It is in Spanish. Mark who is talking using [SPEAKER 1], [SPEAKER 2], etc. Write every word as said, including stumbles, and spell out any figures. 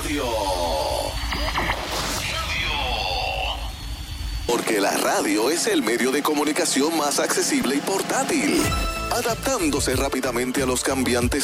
[SPEAKER 1] radio. Porque la radio es el medio de comunicación más accesible y portátil, adaptándose rápidamente a los cambiantes